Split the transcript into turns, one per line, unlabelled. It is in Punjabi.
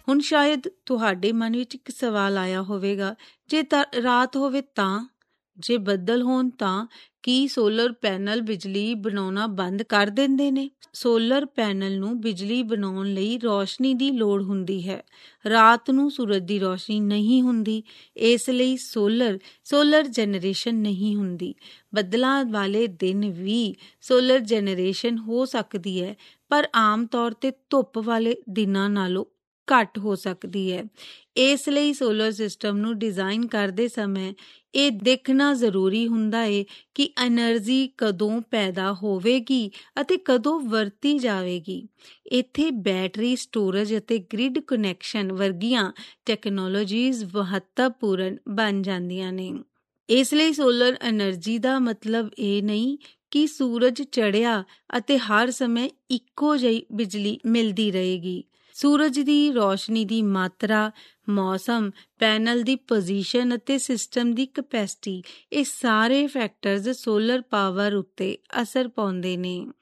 ਹੁਣ ਸ਼ਾਇਦ ਤੁਹਾਡੇ ਮਨ ਵਿੱਚ ਇੱਕ ਸਵਾਲ ਆਇਆ ਹੋਵੇਗਾ, ਜੇ ਰਾਤ ਹੋਵੇ ਤਾਂ, ਜੇ ਬੱਦਲ ਹੋਣ ਤਾਂ ਕੀ ਸੋਲਰ ਪੈਨਲ ਬਿਜਲੀ ਬਣਾਉਣਾ ਬੰਦ ਕਰ ਦਿੰਦੇ ਨੇ? ਸੋਲਰ ਪੈਨਲ ਨੂੰ ਬਿਜਲੀ ਬਣਾਉਣ ਲਈ ਰੋਸ਼ਨੀ ਦੀ ਲੋੜ ਹੁੰਦੀ ਹੈ। ਰਾਤ ਨੂੰ ਸੂਰਜ ਦੀ ਰੋਸ਼ਨੀ ਨਹੀਂ ਹੁੰਦੀ, ਇਸ ਲਈ ਸੋਲਰ ਜਨਰੇਸ਼ਨ ਨਹੀਂ ਹੁੰਦੀ। ਬੱਦਲਾਂ ਵਾਲੇ ਦਿਨ ਵੀ ਸੋਲਰ ਜਨਰੇਸ਼ਨ ਹੋ ਸਕਦੀ ਹੈ, ਪਰ ਆਮ ਤੌਰ ਤੇ ਧੁੱਪ ਵਾਲੇ ਦਿਨਾਂ ਨਾਲੋਂ ਘੱਟ ਹੋ ਸਕਦੀ ਹੈ। ਇਸ ਲਈ ਸੋਲਰ ਸਿਸਟਮ ਨੂੰ ਡਿਜ਼ਾਈਨ ਕਰਦੇ ਸਮੇਂ ਇਹ ਦੇਖਣਾ ਜ਼ਰੂਰੀ ਹੁੰਦਾ ਹੈ ਕਿ ਐਨਰਜੀ ਕਦੋਂ ਪੈਦਾ ਹੋਵੇਗੀ ਅਤੇ ਕਦੋਂ ਵਰਤੀ ਜਾਵੇਗੀ। ਇੱਥੇ ਬੈਟਰੀ ਸਟੋਰੇਜ ਅਤੇ ਗ੍ਰਿਡ ਕਨੈਕਸ਼ਨ ਵਰਗੀਆਂ ਟੈਕਨੋਲੋਜੀਜ਼ ਮਹੱਤਵਪੂਰਨ ਬਣ ਜਾਂਦੀਆਂ ਨੇ। ਇਸ ਲਈ ਸੋਲਰ ਐਨਰਜੀ ਦਾ ਮਤਲਬ ਇਹ ਨਹੀਂ ਕਿ ਸੂਰਜ ਚੜ੍ਹਿਆ ਅਤੇ ਹਰ ਸਮੇਂ ਇੱਕੋ ਜਿਹੀ ਬਿਜਲੀ ਮਿਲਦੀ ਰਹੇਗੀ। ਸੂਰਜ ਦੀ ਰੋਸ਼ਨੀ ਦੀ ਮਾਤਰਾ, ਮੌਸਮ, ਪੈਨਲ ਦੀ ਪੋਜੀਸ਼ਨ ਅਤੇ ਸਿਸਟਮ ਦੀ ਕਪੈਸਿਟੀ, ਇਹ ਸਾਰੇ ਫੈਕਟਰਜ਼ ਸੋਲਰ ਪਾਵਰ ਉੱਤੇ ਅਸਰ ਪਾਉਂਦੇ ਨੇ।